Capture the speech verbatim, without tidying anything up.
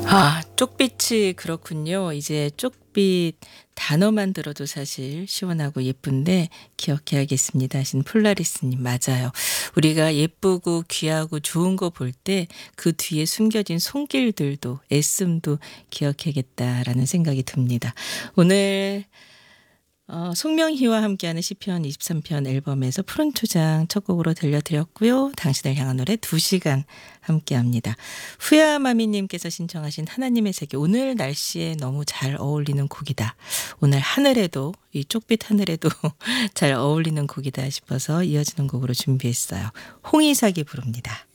아 쪽빛이 그렇군요. 이제 쪽빛 단어만 들어도 사실 시원하고 예쁜데 기억해야겠습니다 하신 폴라리스님 맞아요. 우리가 예쁘고 귀하고 좋은 거 볼 때 그 뒤에 숨겨진 손길들도 애씀도 기억해야겠다라는 생각이 듭니다. 오늘 어 송명희와 함께하는 시편 이십삼 편 앨범에서 푸른 초장 첫 곡으로 들려드렸고요. 당신을 향한 노래 두 시간 함께합니다. 후야마미님께서 신청하신 하나님의 세계 오늘 날씨에 너무 잘 어울리는 곡이다. 오늘 하늘에도 이 쪽빛 하늘에도 잘 어울리는 곡이다 싶어서 이어지는 곡으로 준비했어요. 홍이삭이 부릅니다.